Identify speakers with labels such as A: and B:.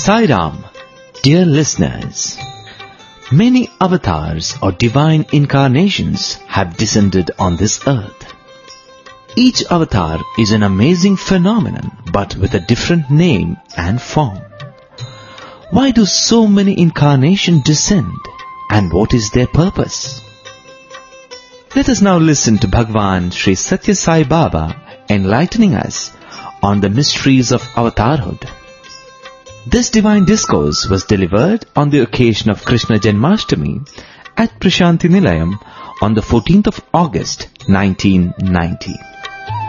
A: Sai Ram, dear listeners, many avatars or divine incarnations have descended on this earth. Each avatar is an amazing phenomenon, but with a different name and form. Why do so many incarnations descend, and what is their purpose? Let us now listen to Bhagwan Sri Satya Sai Baba enlightening us on the mysteries of avatarhood. This divine discourse was delivered on the occasion of Krishna Janmashtami at Prashanti Nilayam on the 14th of August 1990.